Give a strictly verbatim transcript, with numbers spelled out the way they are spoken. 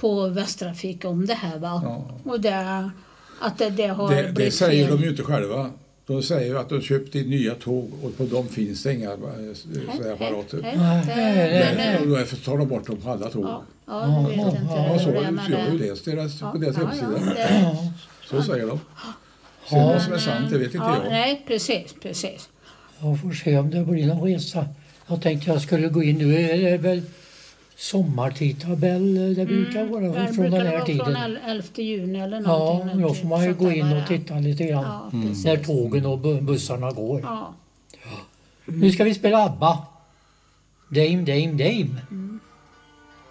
på Västtrafik om det här, va? Ja. Och det, att det, det har Det, det blivit säger fel. de ju inte själva. De säger ju att de köpt in nya tåg och på dem finns det inga äh, sådana apparater. Nej, Nej, det- nej, det- nej. Och därför tar de bort dem på alla tåg. Ja, ja, du vet inte Ja, så, hur det är för med jag har ju det. läst deras, Ja, på deras ja, hemsida. ja, det- Så säger de. Sen vad som är sant, det vet inte ja, jag. Nej, precis, precis. Jag får se om det blir någon resa. Jag tänkte jag skulle gå in nu. Är det väl sommartidtabell? Det brukar vara Det från brukar den det här vara tiden. från el- elfte juni eller Ja, någonting. då får man ju sånt gå där in bara. och titta lite grann. Ja, Mm. precis. När tågen och bu- bussarna går. Ja. Nu ska vi spela ABBA. Dame, Dame, Dame.